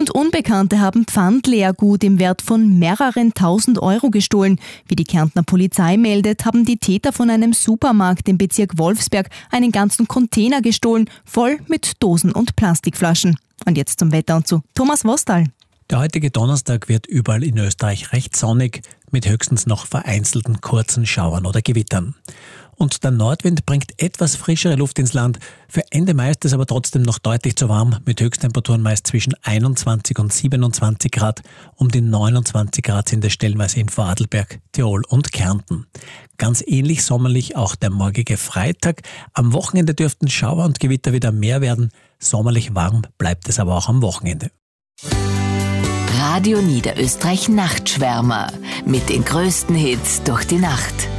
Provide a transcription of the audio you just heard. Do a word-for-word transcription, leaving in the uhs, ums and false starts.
Und Unbekannte haben Pfandleergut im Wert von mehreren tausend Euro gestohlen. Wie die Kärntner Polizei meldet, haben die Täter von einem Supermarkt im Bezirk Wolfsberg einen ganzen Container gestohlen, voll mit Dosen und Plastikflaschen. Und jetzt zum Wetter und zu Thomas Wostal. Der heutige Donnerstag wird überall in Österreich recht sonnig, mit höchstens noch vereinzelten kurzen Schauern oder Gewittern. Und der Nordwind bringt etwas frischere Luft ins Land. Für Ende Mai ist es aber trotzdem noch deutlich zu warm, mit Höchsttemperaturen meist zwischen einundzwanzig und siebenundzwanzig Grad. Um die neunundzwanzig Grad sind es stellenweise in Vorarlberg, Tirol und Kärnten. Ganz ähnlich sommerlich auch der morgige Freitag. Am Wochenende dürften Schauer und Gewitter wieder mehr werden. Sommerlich warm bleibt es aber auch am Wochenende. Radio Niederösterreich Nachtschwärmer mit den größten Hits durch die Nacht.